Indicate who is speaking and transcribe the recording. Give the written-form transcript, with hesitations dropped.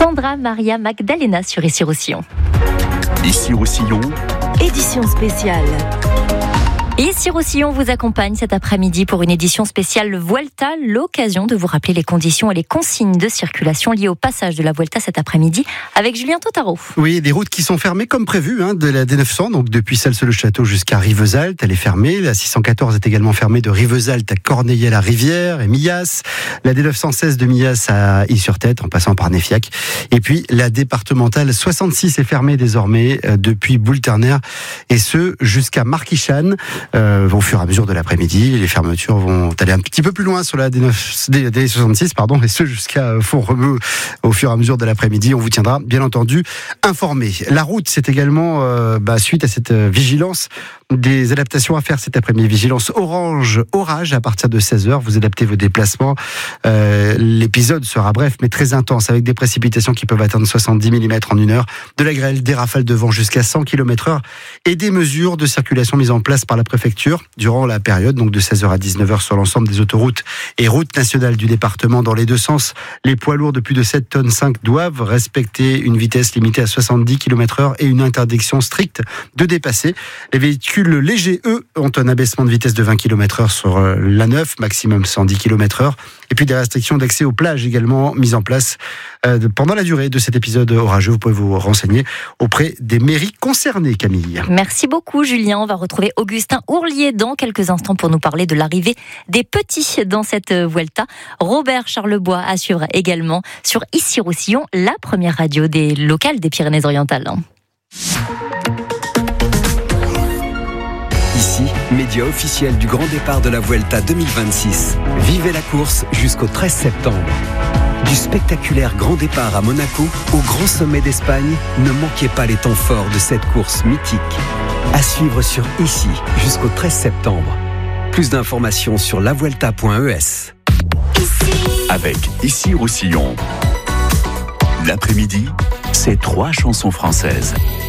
Speaker 1: Sandra Maria Magdalena sur Ici-Roussillon.
Speaker 2: Ici-Roussillon,
Speaker 3: édition spéciale.
Speaker 1: Et Ici-Roussillon vous accompagne cet après-midi pour une édition spéciale Vuelta, l'occasion de vous rappeler les conditions et les consignes de circulation liées au passage de la Vuelta cet après-midi avec Julien Totaro.
Speaker 4: Oui, des routes qui sont fermées comme prévu, de la D900, donc depuis Salses-le-Château jusqu'à Rivesaltes, elle est fermée. La 614 est également fermée de Rivesaltes à Corneille-la-Rivière et Millas. La D916 de Millas à Ile-sur-Tête en passant par Néfiac. Et puis la départementale 66 est fermée désormais depuis Boulterner et ce jusqu'à Marquichane. Au fur et à mesure de l'après-midi, les fermetures vont aller un petit peu plus loin sur la D66, et ce jusqu'à Font-Romeu au fur et à mesure de l'après-midi. On vous tiendra bien entendu informé. La route, c'est également suite à cette vigilance, des adaptations à faire cet après-midi. Vigilance orage à partir de 16h. Vous adaptez vos déplacements. L'épisode sera bref mais très intense avec des précipitations qui peuvent atteindre 70 mm en 1 heure, de la grêle, des rafales de vent jusqu'à 100 km/h et des mesures de circulation mises en place par la préfecture durant la période, donc de 16h à 19h sur l'ensemble des autoroutes et routes nationales du département dans les deux sens. Les poids lourds de plus de 7 tonnes 5 doivent respecter une vitesse limitée à 70 km/h et une interdiction stricte de dépasser. Les véhicules légers, eux, ont un abaissement de vitesse de 20 km/h sur l'A9, maximum 110 km/h. Et puis des restrictions d'accès aux plages également mises en place pendant la durée de cet épisode orageux. Vous pouvez vous renseigner auprès des mairies concernées, Camille.
Speaker 1: Merci beaucoup, Julien. On va retrouver Augustin Ourlier dans quelques instants pour nous parler de l'arrivée des petits dans cette Vuelta. Robert Charlebois à suivre également sur Ici-Roussillon, la première radio des locales des Pyrénées-Orientales.
Speaker 2: Ici, média officiel du grand départ de la Vuelta 2026. Vivez la course jusqu'au 13 septembre. Du spectaculaire grand départ à Monaco au grand sommet d'Espagne, ne manquez pas les temps forts de cette course mythique. À suivre sur Ici jusqu'au 13 septembre. Plus d'informations sur lavuelta.es.
Speaker 3: Avec Ici-Roussillon. L'après-midi, c'est 3 chansons françaises.